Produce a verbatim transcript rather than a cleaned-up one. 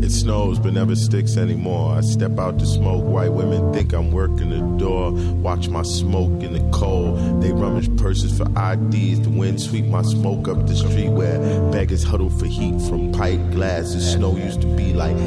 It snows but never sticks anymore. I step out to smoke. White women think I'm working the door. Watch my smoke in the cold. They rummage purses for I Ds. The wind sweep my smoke up the street where beggars huddle for heat from pipe glass. The snow used to be like